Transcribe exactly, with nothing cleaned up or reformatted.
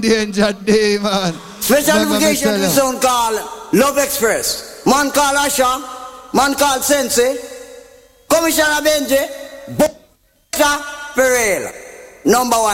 Danger day, man. Special invitation to the sound called Love Express. Man called Asha, man called Sensei, Commissioner Benji, Boca Pereira. Number one.